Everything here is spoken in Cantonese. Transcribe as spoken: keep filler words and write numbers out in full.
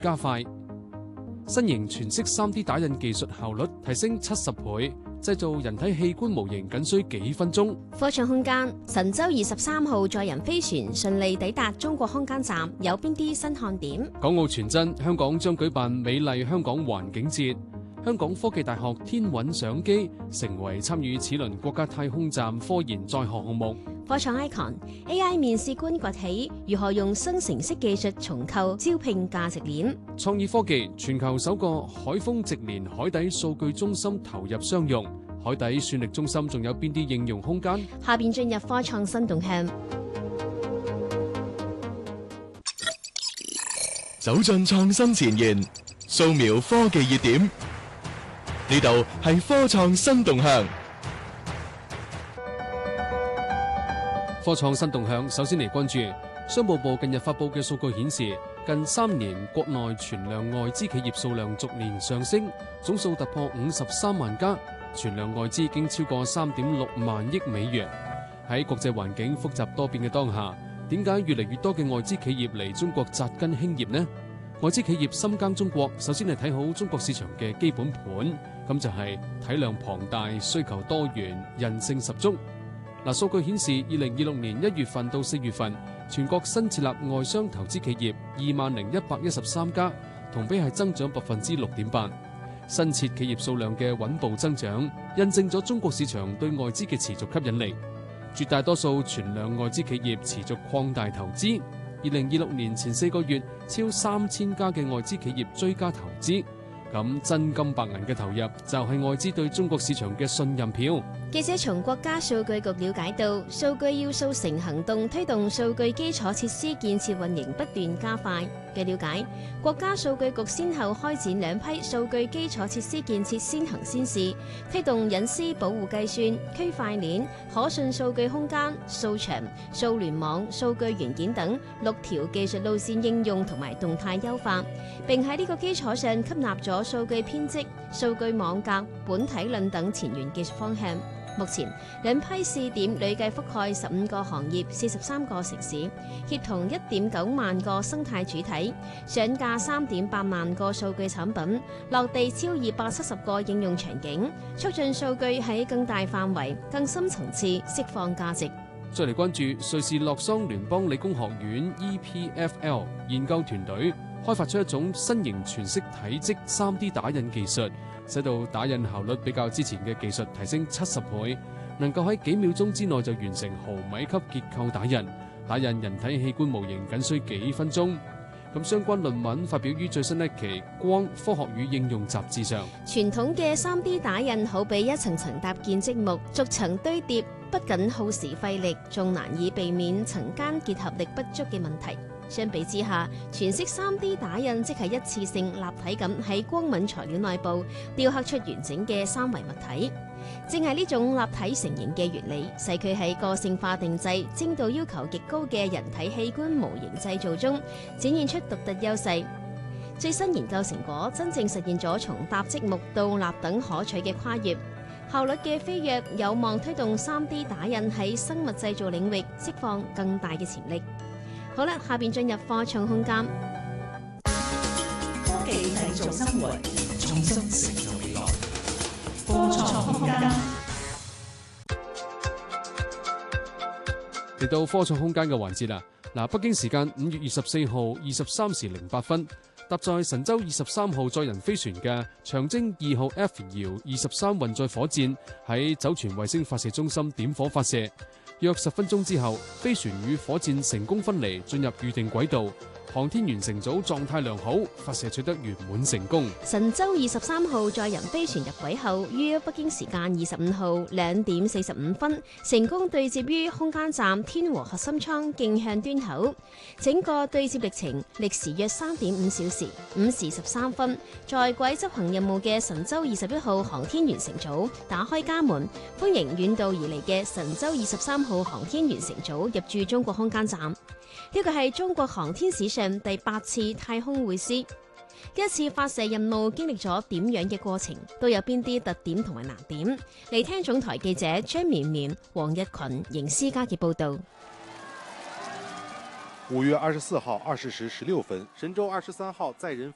加快。新型全息 三 D 打印技術效率提升七十倍，製造人體器官模型僅需幾分鐘。 科創空間神舟二十三號載人飛船順利抵達中國空間站，有邊啲新看點？ 港澳傳真，香港將舉辦美麗香港環境節。香港科技大學天韻相機成為參與此輪國家太空站科研載荷項目。 科創 icon A I 面試官崛起，如何用生成式技術重構招聘價值鏈？ 創意科技全球首個海豐直連海底數據中心投入商用，海底算力中心仲有邊啲應用空間？ 下邊進入科創新動向， 走進創新前沿，掃描科技熱點。呢度係科創新動向。 科創新動向，首先嚟關注商務部近日發布嘅數據顯示，近三年國內存量外資企業數量逐年上升，總數突破五十三萬家，存量外資已經超過三點六萬億美元。喺國際環境複雜多變嘅當下，點解越嚟越多嘅外資企業嚟中國紮根興業呢？外資企業深耕中國，首先係睇好中國市場嘅基本盤，咁就係體量龐大、需求多元、韌性十足。嗱，數據顯示，二零二六年一月份到四月份，全國新設立外商投資企業二萬零一百一十三家，同比係增長百分之六點八。新設企業數量嘅穩步增長，印證咗中國市場對外資嘅持續吸引力。絕大多數存量外資企業持續擴大投資。二零二六年前四個月，超三千家嘅外資企業追加投資，咁真金白銀嘅投入就係外資對中國市場嘅信任票。 記者從國家數據局了解到，數據要素成行動推動數據基礎設施建設運營不斷加快。據了解，國家數據局先後開展兩批數據基礎設施建設先行先試，推動隱私保護計算、區塊鏈、可信數據空間、數場、數聯網、數據元件等六條技術路線應用同埋動態優化，並喺呢個基礎上吸納咗數據編織、數據網格、本體論等前沿技術方向。目前兩批試點累計覆蓋十五個行業、四十三個城市，協同一點九萬個生態主體，上架三點八萬個數據產品，落地超二百七十個應用場景，促進數據喺更大範圍、更深層次釋放價值。 再嚟關注瑞士洛桑聯邦理工學院 E P F L 研究團隊開發出一種新型全息體積 三 D 打印技術，使到打印效率比較之前嘅技術提升七十倍，能夠喺幾秒鐘之內就完成毫米級結構打印，打印人體器官模型僅需幾分鐘。咁相關論文發表於最新一期《光科學與應用》雜誌上。 傳統嘅 三 D 打印好比一層層搭建積木，逐層堆疊，不僅耗時費力，仲難以避免層間結合力不足嘅問題。相比之下，全息 三 D 打印即係一次性立體咁喺光敏材料內部雕刻出完整嘅三維物體。正係呢種立體成型嘅原理，使佢喺個性化定製、精度要求極高嘅人體器官模型製造中展現出獨特優勢。最新研究成果真正實現咗從搭積木到立等可取嘅跨越，效率嘅飛躍有望推動 三 D 打印喺生物製造領域釋放更大嘅潛力。好啦，下邊進入科創空間。 科技製造生活，創新成就未來。科創空間。 嚟到科創空間嘅環節啦。嗱，北京時間五月二十四號二十三時零八分，搭載神舟二十三號載人飛船嘅長征二號 F 遙二十三運載火箭喺酒泉衛星發射中心點火發射。約十分鐘之後，飛船與火箭成功分離，進入預定軌道。航天員乘組狀態良好，發射取得圓滿成功。 神舟二十三號載人飛船入軌後，於北京時間二十五號兩點四十五分成功對接於空間站天和核心艙徑向端口。整個對接歷程歷時約三點五小時。五時十三分，在軌執行任務嘅神舟二十一號航天員乘組打開家門，歡迎遠道而嚟嘅神舟二十三號航天員乘組入駐中國空間站。呢個係中國航天史上第八次太空會師。呢一次發射任務經歷咗點樣嘅過程，都有邊啲特點同埋難點？嚟聽總台記者張綿綿、黃日群、邢思嘉嘅報道。 五月二十四號二十時十六分，神舟二十三號載人